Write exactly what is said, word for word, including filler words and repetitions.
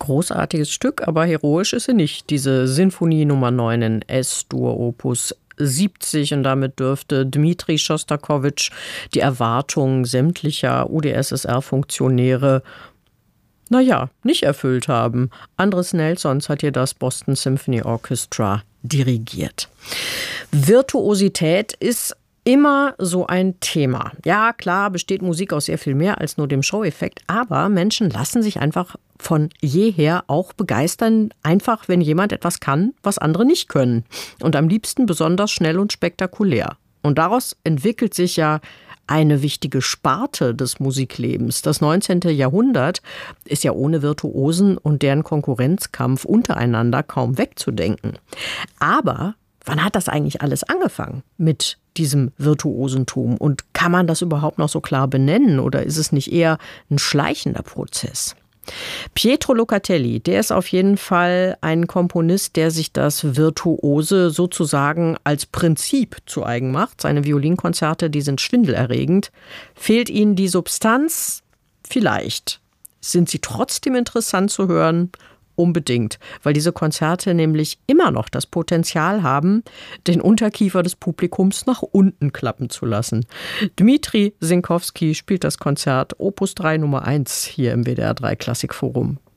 Großartiges Stück, aber heroisch ist sie nicht. Diese Sinfonie Nummer neun in S-Dur Opus siebzig, und damit dürfte Dmitri Schostakowitsch die Erwartungen sämtlicher U d S S R-Funktionäre naja, nicht erfüllt haben. Andres Nelsons hat hier das Boston Symphony Orchestra dirigiert. Virtuosität ist immer so ein Thema. Ja, klar, besteht Musik aus sehr viel mehr als nur dem Show-Effekt, aber Menschen lassen sich einfach von jeher auch begeistern, einfach wenn jemand etwas kann, was andere nicht können. Und am liebsten besonders schnell und spektakulär. Und daraus entwickelt sich ja eine wichtige Sparte des Musiklebens. Das neunzehnte Jahrhundert ist ja ohne Virtuosen und deren Konkurrenzkampf untereinander kaum wegzudenken. Aber wann hat das eigentlich alles angefangen mit diesem Virtuosentum? Und kann man das überhaupt noch so klar benennen? Oder ist es nicht eher ein schleichender Prozess? Pietro Locatelli, der ist auf jeden Fall ein Komponist, der sich das Virtuose sozusagen als Prinzip zu eigen macht. Seine Violinkonzerte, die sind schwindelerregend. Fehlt Ihnen die Substanz? Vielleicht. Sind sie trotzdem interessant zu hören? Unbedingt, weil diese Konzerte nämlich immer noch das Potenzial haben, den Unterkiefer des Publikums nach unten klappen zu lassen. Dmitri Sinkowski spielt das Konzert Opus drei Nummer eins hier im W D R drei Klassikforum.